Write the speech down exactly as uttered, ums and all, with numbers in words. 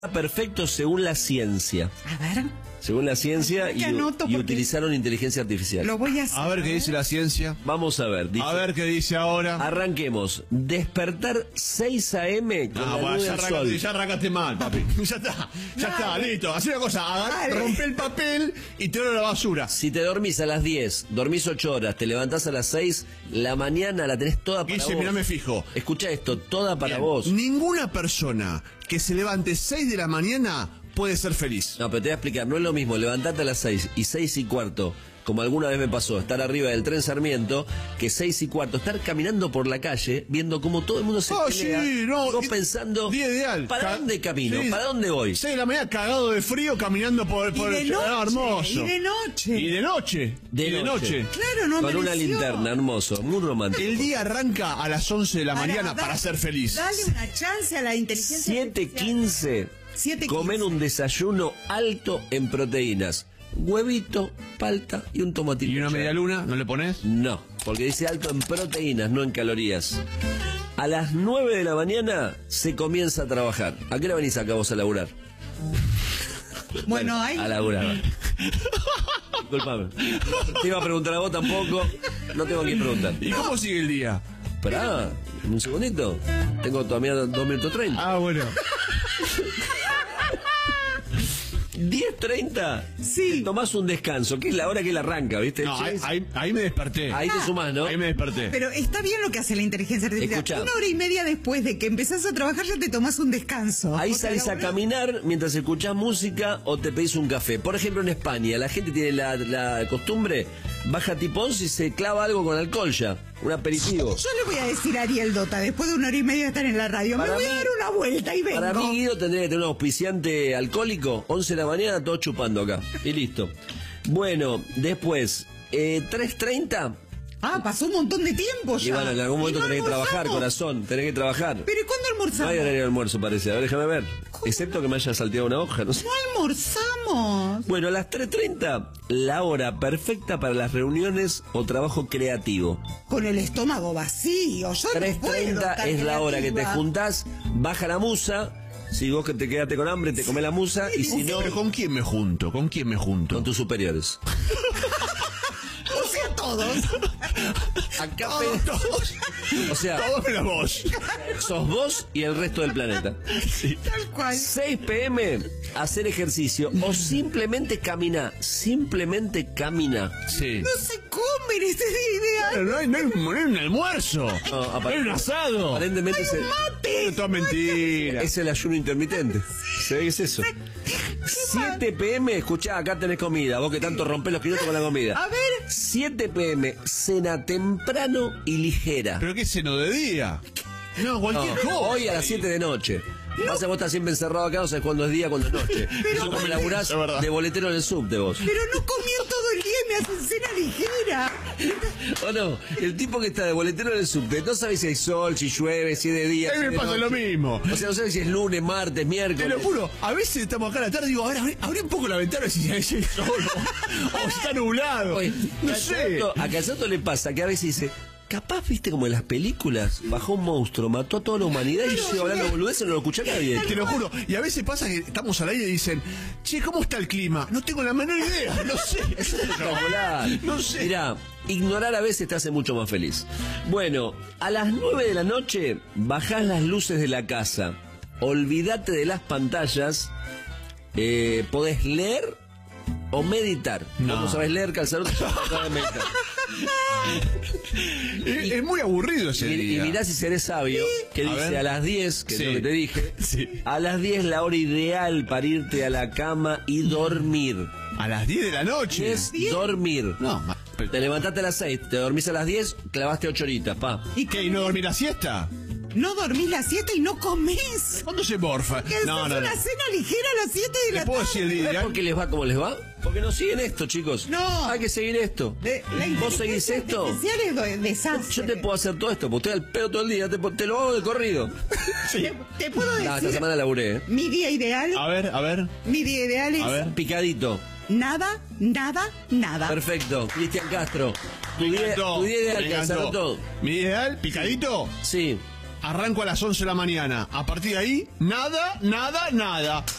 Perfecto según la ciencia. A ver. Según la ciencia y, y utilizaron inteligencia artificial. Lo voy a hacer. A ver qué dice la ciencia. Vamos a ver. Dice, a ver qué dice ahora. Arranquemos. Despertar seis a eme con ah, la bueno, luz ya, del arrancaste, sol. ya arrancaste mal, papi. Ya está, ya Dale. está, listo. Hacé una cosa, agarrá, rompe el papel y te a la basura. Si te dormís a las diez, dormís ocho horas, te levantás a las seis, la mañana la tenés toda para Guille, vos. mirá, me fijo. Escucha esto, toda para Bien. vos. Ninguna persona que se levante seis de la mañana puede ser feliz. No, pero te voy a explicar, no es lo mismo levantarte a las seis y seis y cuarto, como alguna vez me pasó, estar arriba del tren Sarmiento, que seis y cuarto, estar caminando por la calle, viendo cómo todo el mundo se Oh, pelea, sí, no, vos y- pensando, día ideal. ¿para Ca- dónde camino? sí. ¿Para dónde voy? seis de la mañana cagado de frío caminando por, por Y de el noche, ah, hermoso. y de noche. Y de noche. De y de noche. noche. Claro, no Con una mereció. linterna, hermoso, muy romántico. El día arranca a las once de la Para, mañana da- para ser feliz. Dale una chance a la inteligencia siete artificial. quince, siete comer quince. un desayuno alto en proteínas. Huevito, palta y un tomatito. ¿Y una cherry. media luna? ¿No le pones? No, porque dice alto en proteínas, no en calorías. A las nueve de la mañana se comienza a trabajar. ¿A qué hora venís acá vos a laburar? Bueno, hay. A laburar. Disculpame. Te iba a preguntar a vos tampoco. No tengo que preguntar. ¿Y cómo sigue el día? Esperá, un segundito. Tengo todavía dos minutos treinta. Ah, bueno. diez treinta. Sí. Te tomás un descanso, que es la hora que él arranca, ¿viste? No, Che, ahí, ahí, ahí me desperté. ahí te sumás, ¿no? Ahí me desperté. Pero está bien lo que hace la inteligencia artificial. Escuchá. Una hora y media después de que empezás a trabajar ya te tomás un descanso. Ahí O sea, salís a laburás- caminar mientras escuchás música o te pedís un café. Por ejemplo, en España, la gente tiene la, la costumbre, baja tipo once y se clava algo con alcohol ya, un aperitivo. Yo le voy a decir a Ariel Dota, después de una hora y media de estar en la radio, Para me voy mí- a dar una vuelta y vengo. Para mí, Guido, tendría que tener un auspiciante alcohólico, once de la mañana, todo chupando acá. Y listo. Bueno, después, eh, tres treinta. Ah, pasó un montón de tiempo ya. Y bueno, en algún momento Y no tenés que trabajar, almorzamos. corazón, tenés que trabajar. ¿Pero ¿y cuándo No almorzamos? hay horario de almuerzo, parece. A ver, déjame ver. Excepto que me haya salteado una hoja, no sé. No almorzamos. Bueno, a las tres treinta, la hora perfecta para las reuniones o trabajo creativo. Con el estómago vacío. Yo tres no puedo treinta estar es la hora que te creativa. juntás, baja la musa. Si vos que te quedaste con hambre, te comés la musa. Y si no, ¿Pero con quién me junto? ¿Con quién me junto? con tus superiores. O sea, todos. Acá Todos, pe- todos. O sea, Todos menos vos. sos vos y el resto del planeta. Tal cual. seis pm, hacer ejercicio o simplemente camina. Simplemente camina. Sí. No se comen, ese día Pero ideal. no hay, no hay- no hay un almuerzo. No, No hay un asado. Aparentemente es el, Es toda mentira. es el ayuno intermitente. Se ve que es eso. siete pm, escuchá, acá tenés comida. Vos que tanto rompés los quinotos con la comida. A ver. siete pm, cena temprano y ligera. ¿Pero qué seno de día? No, No, cualquier cosa. hoy a las siete de noche. Pasa, vos estás siempre encerrado acá, no sabes cuándo es día, cuándo es noche. Eso como laburás es verdad. de boletero en el subte vos. Pero no comió todo el día y me hacen cena ligera. ¿O no? El tipo que está de boletero en el subte, no sabe si hay sol, si llueve, si es de día. A mí si me es de pasa noche. lo mismo. O sea, no sabe si es lunes, martes, miércoles. Te lo juro, a veces estamos acá a la tarde y digo, a ver, abrí, abrí un poco la ventana si hay sol o, o está nublado. Oye, No a sé. Casato- a Casato le pasa que a veces dice, capaz, viste, como en las películas, bajó un monstruo, mató a toda la humanidad y yo sigo hablando boludeces, no lo escucha nadie. Te lo juro. Y a veces pasa que estamos al aire y dicen, che, ¿cómo está el clima? No tengo la menor idea. No sé. Es espectacular. No sé. Mirá, ignorar a veces te hace mucho más feliz. Bueno, a las nueve de la noche bajás las luces de la casa. Olvídate de las pantallas. Eh, podés leer o meditar. No. Vos no sabés leer, Calzaroto, no sabés meditar. Es, es muy aburrido ese Y, y día. mirá si serés sabio, que A dice ver. a las diez, que Sí. es lo que te dije, Sí. a las diez la hora ideal para irte a la cama y dormir. A las diez de la noche. Es dormir. No, ma- Te levantaste a las seis, te dormís a las diez, clavaste ocho horitas, pa. ¿Y ¿Qué? ¿Y no dormir la siesta? no dormís la siesta y no comés? ¿Cuándo se morfa? Que No, haces no, no. una cena ligera a las siete de ¿Le la puedo tarde. decir el día ¿Sabés ideal? por qué les va como les va? Porque no siguen esto, chicos. No. Hay que seguir esto. De- la ¿Vos seguís inteligencia esto? artificial es do- desastre. Yo te puedo hacer todo esto, porque estoy al pedo todo el día, te, po- te lo hago de corrido. Te, te puedo No, esta decir, semana laburé, ¿eh? mi día ideal, A ver, a ver. mi día ideal es A ver. Picadito. nada, nada, nada. Perfecto. Cristian Castro. Tu Me día, encantó, tu día ideal, me Casaroto. encantó. ¿Mi ideal? ¿Picadito? Sí. arranco a las once de la mañana. A partir de ahí, nada, nada, nada.